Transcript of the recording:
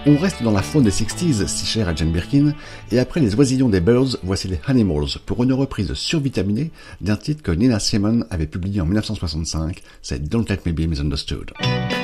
On reste dans la faune des 60s, si chère à Jane Birkin, et après les oisillons des Birds, voici les Animals, pour une reprise survitaminée d'un titre que Nina Simone avait publié en 1965, c'est Don't Let Me Be Misunderstood.